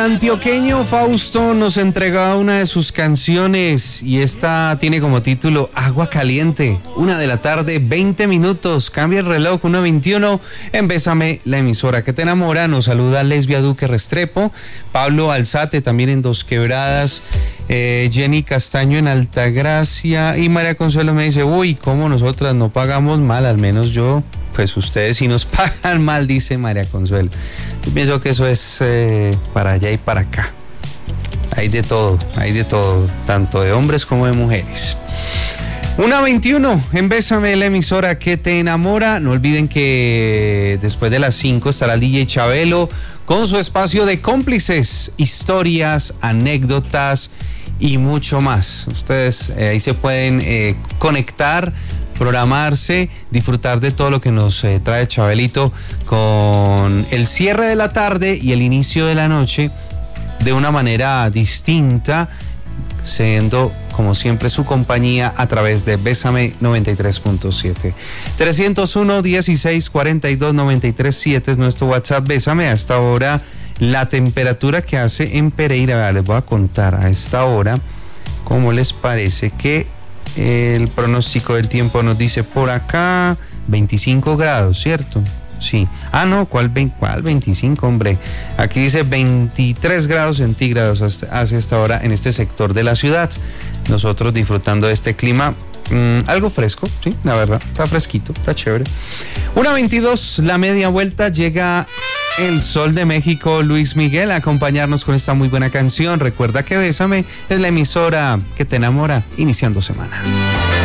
antioqueño Fausto nos entrega una de sus canciones y esta tiene como título Agua Caliente. 1:00 p.m, 20 minutos. Cambia el reloj, 1:21. En Bésame, la emisora que te enamora. Nos saluda Lesbia Duque Restrepo, Pablo Alzate también en Dos Quebradas, Jenny Castaño en Altagracia y María Consuelo me dice, uy, ¿cómo nosotras no pagamos mal? Al menos yo, pues ustedes sí nos pagan mal, dice María Consuelo. Yo pienso que eso es para allá y para acá. Hay de todo, tanto de hombres como de mujeres. 1:21 en Bésame, la emisora que te enamora. No olviden que después de las 5 estará el DJ Chabelo con su espacio de cómplices, historias, anécdotas y mucho más. Ustedes ahí se pueden conectar, programarse, disfrutar de todo lo que nos trae Chabelito con el cierre de la tarde y el inicio de la noche de una manera distinta, siendo como siempre su compañía a través de Bésame 93.7. 301-1642-937 es nuestro WhatsApp. Bésame. A esta hora la temperatura que hace en Pereira, les voy a contar a esta hora cómo les parece que el pronóstico del tiempo nos dice por acá 25 grados, ¿cierto? Sí. Ah, no, ¿cuál 25, hombre? Aquí dice 23 grados centígrados hacia esta hora en este sector de la ciudad. Nosotros disfrutando de este clima algo fresco, sí, la verdad, está fresquito, está chévere. 1:22, la media vuelta, llega el Sol de México, Luis Miguel, a acompañarnos con esta muy buena canción. Recuerda que Bésame es la emisora que te enamora, iniciando semana.